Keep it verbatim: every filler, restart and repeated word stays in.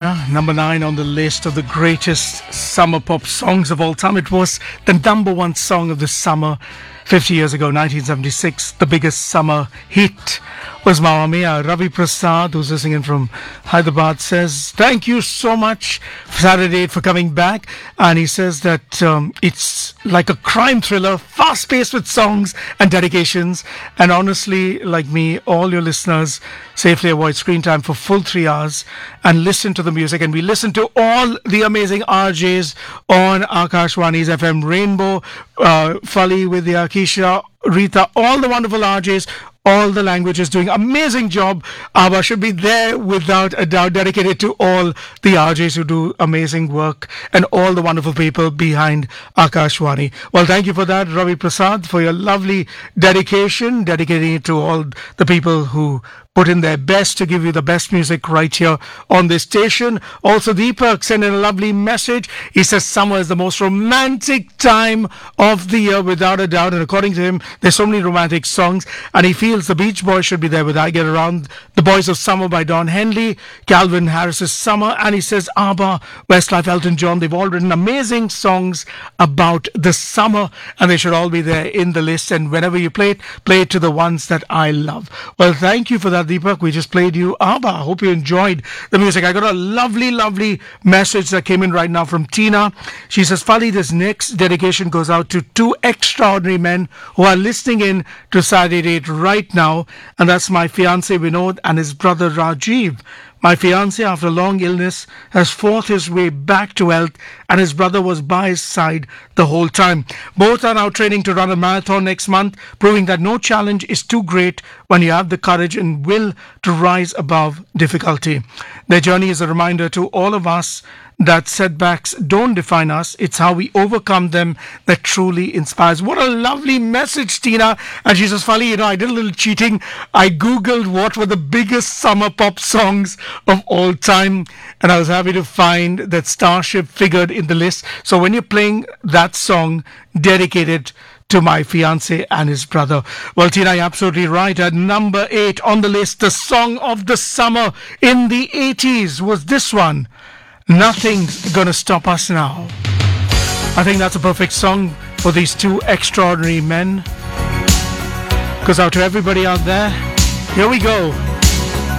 Tina, number nine on the list of the greatest summer pop songs of all time. It was the number one song of the summer fifty years ago, nineteen seventy-six. The biggest summer hit was Mamma Mia. Ravi Prasad, who's listening in from Hyderabad, says, thank you so much, Saturday, for coming back. And he says that um, it's like a crime thriller, fast-paced with songs and dedications. And honestly, like me, all your listeners safely avoid screen time for full three hours and listen to the music. And we listen to all the amazing R Js on Akashwani's F M Rainbow, uh, Fali, Vidya, Keisha, Rita, all the wonderful R Js, all the languages, doing amazing job. Abba should be there without a doubt, dedicated to all the R Js who do amazing work and all the wonderful people behind Akashwani. Well, thank you for that, Ravi Prasad, for your lovely dedication, dedicating it to all the people who put in their best to give you the best music right here on this station. Also, Deepak sent in a lovely message. He says summer is the most romantic time of the year, without a doubt. And according to him, there's so many romantic songs. And he feels the Beach Boys should be there with I Get Around, The Boys of Summer by Don Henley, Calvin Harris's Summer. And he says ABBA, Westlife, Elton John, they've all written amazing songs about the summer. And they should all be there in the list. And whenever you play it, play it to the ones that I love. Well, thank you for that, Deepak. We just played you ABBA. I hope you enjoyed the music. I got a lovely, lovely message that came in right now from Tina. She says, Fali, this next dedication goes out to two extraordinary men who are listening in to Saturday Date right now, and that's my fiancé Vinod and his brother Rajiv. My fiancé, after a long illness, has fought his way back to health, and his brother was by his side the whole time. Both are now training to run a marathon next month, proving that no challenge is too great when you have the courage and will to rise above difficulty. Their journey is a reminder to all of us that setbacks don't define us. It's how we overcome them that truly inspires. What a lovely message, Tina. And she says, Fali, you know, I did a little cheating. I Googled what were the biggest summer pop songs of all time, and I was happy to find that Starship figured in the list. So when you're playing that song dedicated to my fiancé and his brother. Well, Tina, you're absolutely right. At number eight on the list, the song of the summer in the eighties was this one. Nothing's Gonna Stop Us Now. I think that's a perfect song for these two extraordinary men. Goes out to everybody out there. Here we go.